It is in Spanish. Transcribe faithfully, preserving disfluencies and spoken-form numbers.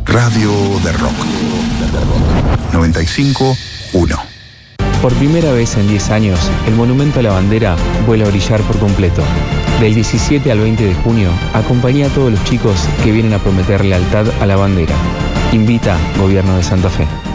Radio de Rock. noventa y cinco punto uno. Por primera vez en diez años, el Monumento a la Bandera vuelve a brillar por completo. Del diecisiete al veinte de junio, acompaña a todos los chicos que vienen a prometer lealtad a la bandera. Invita Gobierno de Santa Fe.